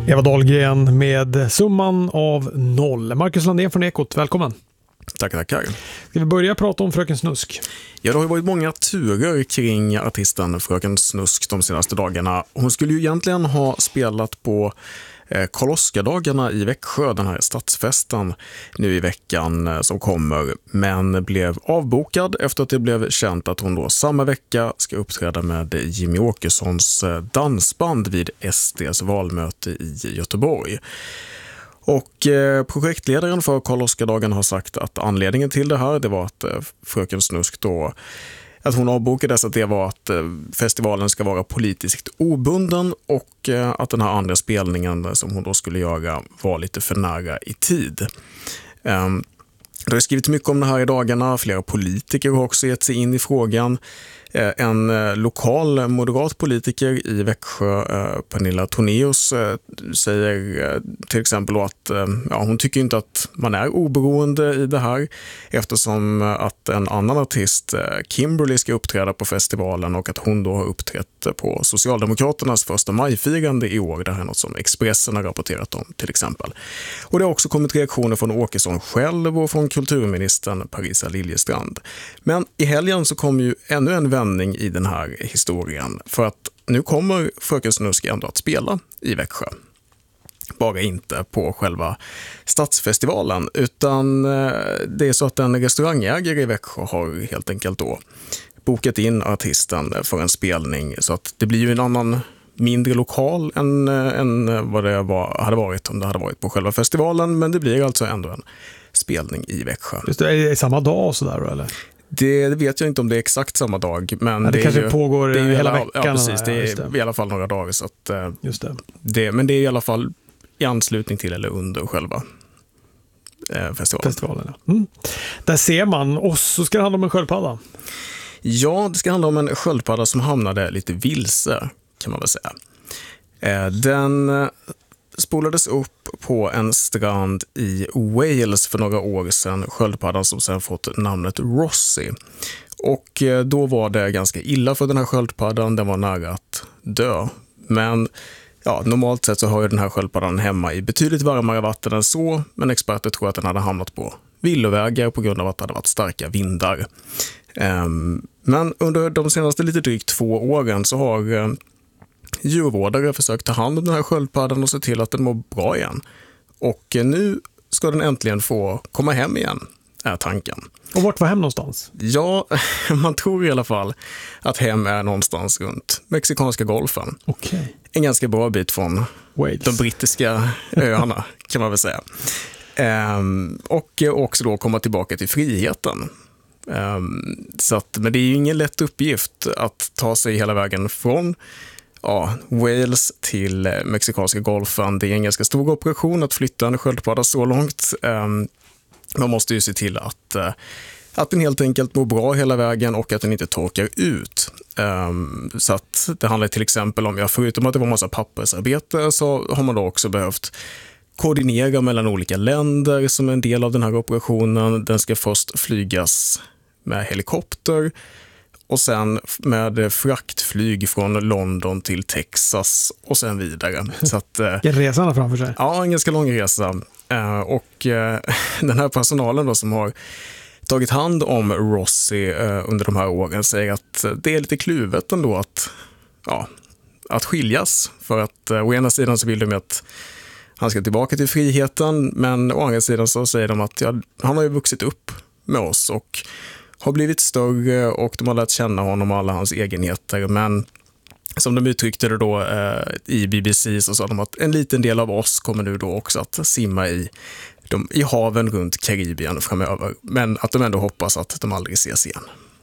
Eva Dahlgren med summan av 0. Marcus Landén från Ekot, välkommen. Tackar. Ska vi börja prata om Fröken Snusk? Ja, det har ju varit många turer kring artisten Fröken Snusk de senaste dagarna. Hon skulle ju egentligen ha spelat på Karl Oskar-dagarna i Växjö, den här stadsfesten nu i veckan som kommer, men blev avbokad efter att det blev känt att hon då samma vecka ska uppträda med Jimmy Åkessons dansband vid SDs valmöte i Göteborg. Och projektledaren för Karl Oskar-dagen har sagt att anledningen till det här, det var att Fröken Snusk då, att hon avbokades, att det var att festivalen ska vara politiskt obunden och att den här andra spelningen som hon då skulle göra var lite för nära i tid. Det har skrivit mycket om det här i dagarna. Flera politiker har också gett sig in i frågan. En lokal moderat politiker i Växjö, Pernilla Tornéus, säger till exempel att hon tycker inte att man är oberoende i det här eftersom att en annan artist, Kimberly, ska uppträda på festivalen och att hon då har uppträtt på Socialdemokraternas första majfirande i år. Det här är något som Expressen har rapporterat om till exempel. Och det har också kommit reaktioner från Åkesson själv och från kulturministern Parisa Liljestrand. Men i helgen så kom ju ännu en vändning i den här historien, för att nu kommer Fröken Snusk ändå att spela i Växjö. Bara inte på själva stadsfestivalen, utan det är så att en restaurangägare i Växjö har helt enkelt då bokat in artisten för en spelning, så att det blir ju en annan mindre lokal än vad det hade varit om det hade varit på själva festivalen, men det blir alltså ändå en spelning i Växjö. Just det, är det samma dag så där då, eller? Det vet jag inte om det är exakt samma dag, men det kanske pågår hela veckan. Ja, precis. Det är i alla fall några dagar. Så att, just men det är i alla fall i anslutning till eller under själva festivalen. Ja. Där ser man, och så ska det handla om en sköldpadda. Ja, det ska handla om en sköldpadda som hamnade lite vilse, kan man väl säga. Den spolades upp på en strand i Wales för några år sedan, sköldpaddan som sedan fått namnet Rossi. Och då var det ganska illa för den här sköldpaddan, den var nära att dö. Men normalt sett så har ju den här sköldpaddan hemma i betydligt varmare vatten än så, men experter tror att den hade hamnat på villovägar på grund av att det hade varit starka vindar. Men under de senaste lite drygt 2 åren så har djurvårdare försökt ta hand om den här sköldpaddan och se till att den mår bra igen. Och nu ska den äntligen få komma hem igen, är tanken. Och vart var hem någonstans? Ja, man tror i alla fall att hem är någonstans runt Mexikanska golfen. Okay. En ganska bra bit från Wales. De brittiska öarna, kan man väl säga. Och också då komma tillbaka till friheten. Men det är ju ingen lätt uppgift att ta sig hela vägen från Wales till Mexikanska golfen. Det är en ganska stor operation att flytta en sköldpadda så långt. Man måste ju se till att den helt enkelt mår bra hela vägen och att den inte torkar ut. Så att det handlar till exempel om, förutom att det var en massa pappersarbete, så har man då också behövt koordinera mellan olika länder som en del av den här operationen. Den ska först flygas med helikopter och sen med fraktflyg från London till Texas och sen vidare. Så att, resan framför sig. Ja, en ganska lång resa. Och den här personalen då som har tagit hand om Rossi under de här åren säger att det är lite kluvet ändå att skiljas. För att å ena sidan så vill de att han ska tillbaka till friheten, men å andra sidan så säger de att han har ju vuxit upp med oss och har blivit större och de har lärt känna honom och alla hans egenheter. Men som de uttryckte det då i BBC så sa de att en liten del av oss kommer nu då också att simma i haven runt Karibien framöver. Men att de ändå hoppas att de aldrig ses igen.